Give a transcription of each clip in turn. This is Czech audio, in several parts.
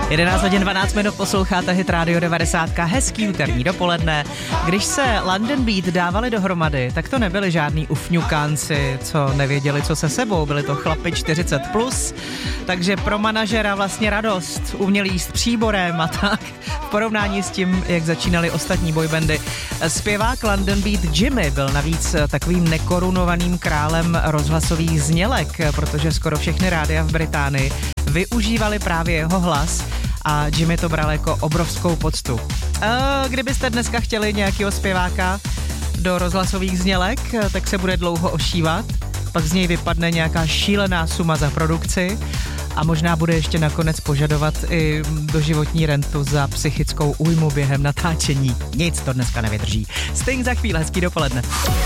11 hodin 12 minut posloucháte Hit Radio 90. Hezký úterní dopoledne. Když se London Beat dávali dohromady, tak to nebyli žádný ufňukánci, co nevěděli, co se sebou. Byli to chlapi 40+, takže pro manažera vlastně radost. Uměli jíst příborem a tak. V porovnání s tím, jak začínali ostatní boybandy. Zpěvák London Beat Jimmy byl navíc takovým nekorunovaným králem rozhlasových znělek, protože skoro všechny rádia v Británii využívali právě jeho hlas a Jimmy to bral jako obrovskou poctu. Kdybyste dneska chtěli nějakého zpěváka do rozhlasových znělek, tak se bude dlouho ošívat, pak z něj vypadne nějaká šílená suma za produkci a možná bude ještě nakonec požadovat i doživotní rentu za psychickou újmu během natáčení. Nic to dneska nevydrží. Sting za chvíli, hezký dopoledne.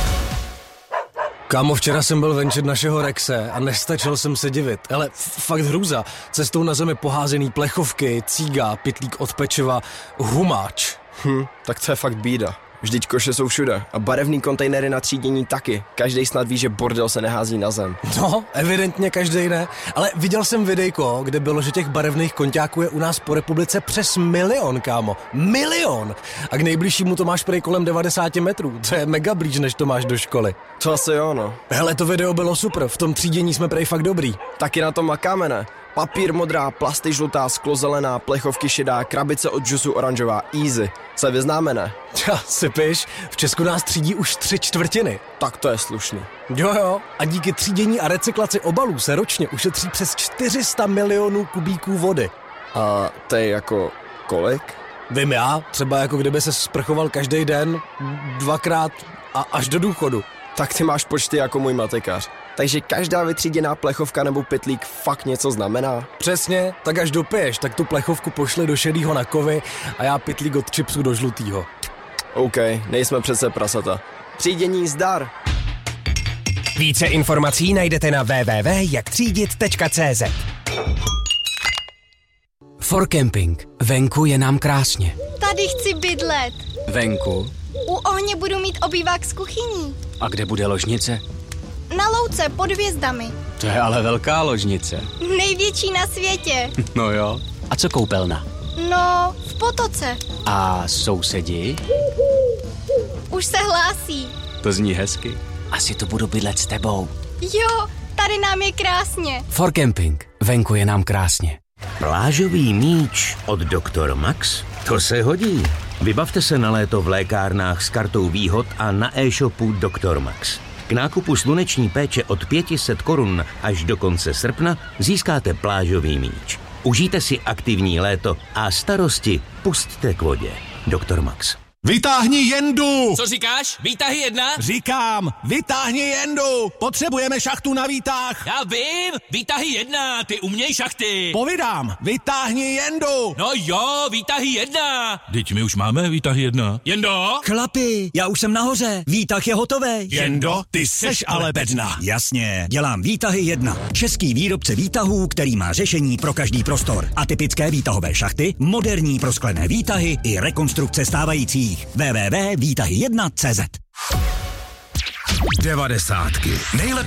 Kámo, včera jsem byl venčit našeho Rexe a nestačil jsem se divit. Ale fakt hrůza. Cestou na zemi poházený plechovky, cíga, pytlík od pečiva, humáč. Tak to je fakt bída. Vždyť koše jsou všude a barevný kontejnery na třídění taky. Každej snad ví, že bordel se nehází na zem. No, evidentně každej ne. Ale viděl jsem videjko, kde bylo, že těch barevných konťáků je u nás po republice přes 1 milion, kámo. 1 milion! A k nejbližšímu to máš prej kolem 90 metrů. To je mega blíž, než to máš do školy. To asi jo, no. Hele, to video bylo super, v tom třídění jsme prej fakt dobrý. Taky na tom makáme, ne? Papír modrá, plasty žlutá, sklo zelená, plechovky šedá, krabice od džusu oranžová, easy. Se vyznáme, ne? Sypiš, v Česku nás třídí už 3/4. Tak to je slušný. Jo, a díky třídění a recyklaci obalů se ročně ušetří přes 400 milionů kubíků vody. A to je jako kolik? Vím já, třeba jako kdyby se sprchoval každý den, 2krát a až do důchodu. Tak ty máš počty jako můj matikář. Takže každá vytříděná plechovka nebo pytlík fakt něco znamená? Přesně, tak až dopiješ, tak tu plechovku pošli do šedýho na kovy a já pytlík od chipsů do žlutýho. OK, nejsme přece prasata. Třídění zdar! Více informací najdete na www.jaktřídit.cz. For Camping. Venku je nám krásně. Tady chci bydlet. Venku? U ohně budu mít obývák s kuchyní. A kde bude ložnice? Na louce pod hvězdami. To je ale velká ložnice. Největší na světě. No jo. A co koupelna? No, v potoce. A sousedi? Už se hlásí. To zní hezky. Asi tu budu bydlet s tebou. Jo, tady nám je krásně. For Camping. Venku je nám krásně. Plážový míč od Dr. Max? To se hodí. Vybavte se na léto v lékárnách s kartou výhod a na e-shopu Dr. Max. K nákupu sluneční péče od 500 korun až do konce srpna získáte plážový míč. Užijte si aktivní léto a starosti pusťte k vodě. Dr. Max. Vytáhni jendu! Co říkáš? Výtahy 1? Říkám, vytáhni jendu! Potřebujeme šachtu na výtah! Já vím! Výtahy 1, ty uměj šachty! Povídám, vytáhni jendu! No jo, výtahy 1! Teď my už máme výtahy 1. Jendo? Chlapi, já už jsem nahoře, výtah je hotový. Jendo, ty seš ale bedna. Jasně, dělám výtahy 1. Český výrobce výtahů, který má řešení pro každý prostor. Atypické výtahové šachty, moderní prosklené výtahy i rekonstrukce stávajících. www.výtahy1.cz 90.